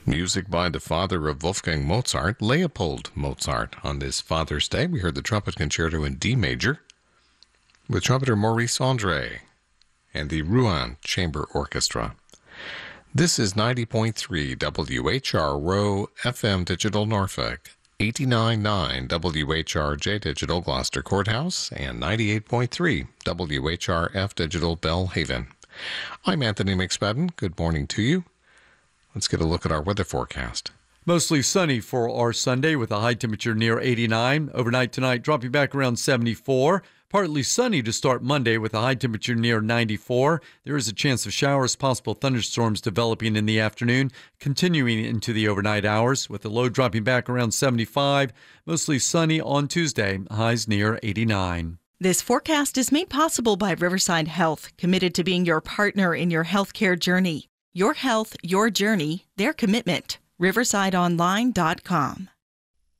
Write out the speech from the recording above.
Music by the father of Wolfgang Mozart, Leopold Mozart. On this Father's Day, we heard the Trumpet Concerto in D major with trumpeter Maurice Andre and the Rouen Chamber Orchestra. This is 90.3 WHR Row FM Digital Norfolk, 89.9 WHRJ Digital Gloucester Courthouse, and 98.3 WHRF Digital Bellhaven. I'm Anthony McSpadden. Good morning to you. Let's get a look at our weather forecast. Mostly sunny for our Sunday with a high temperature near 89. Overnight tonight dropping back around 74. Partly sunny to start Monday with a high temperature near 94. There is a chance of showers, possible thunderstorms developing in the afternoon, continuing into the overnight hours with the low dropping back around 75. Mostly sunny on Tuesday, highs near 89. This forecast is made possible by Riverside Health, committed to being your partner in your healthcare journey. Your health, your journey, their commitment. RiversideOnline.com.